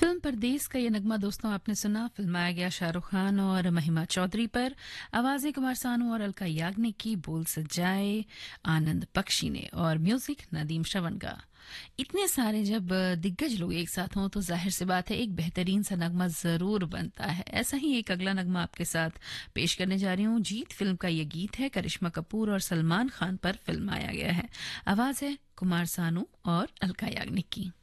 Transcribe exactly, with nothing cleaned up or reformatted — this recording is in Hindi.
फिल्म परदेस का ये नगमा दोस्तों आपने सुना। फिल्माया गया शाहरुख खान और महिमा चौधरी पर। आवाजें कुमार सानू और अलका याग्निक की, बोल सजाए आनंद बख्शी ने और म्यूजिक नदीम श्रवण का। इतने सारे जब दिग्गज लोग एक साथ हों तो जाहिर सी बात है एक बेहतरीन सा नगमा जरूर बनता है। ऐसा ही एक अगला नगमा आपके साथ पेश करने जा रही हूँ। जीत फिल्म का ये गीत है, करिश्मा कपूर और सलमान खान पर फिल्माया गया है। आवाज है कुमार सानू और अलका याग्निक की।